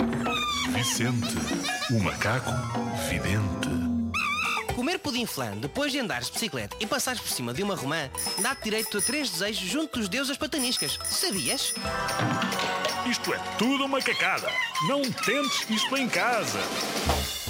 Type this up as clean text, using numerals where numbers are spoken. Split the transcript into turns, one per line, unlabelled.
Vicente, o macaco vidente.
Comer pudim flan depois de andares de bicicleta e passares por cima de uma romã dá-te direito a 3 desejos junto dos deuses das pataniscas. Sabias?
Isto é tudo uma cacada. Não tentes isto em casa.